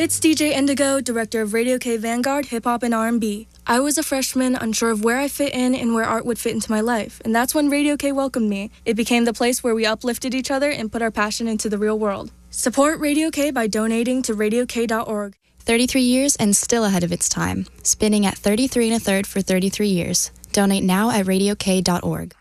It's DJ Indigo, director of Radio K Vanguard, Hip Hop and R&B. I was a freshman, unsure of where I fit in and where art would fit into my life, and that's when Radio K welcomed me. It became the place where we uplifted each other and put our passion into the real world. Support Radio K by donating to radiok.org. 33 years and still ahead of its time. Spinning at 33 1/3 for 33 years. Donate now at radiok.org.